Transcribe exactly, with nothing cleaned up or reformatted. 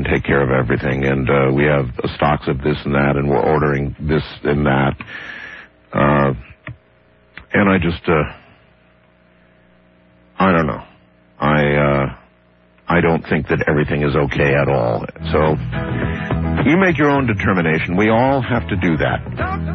take care of everything, and uh, we have stocks of this and that, and we're ordering this and that. Uh, and I just, uh, I don't know. I, uh, I don't think that everything is okay at all. So you make your own determination. We all have to do that.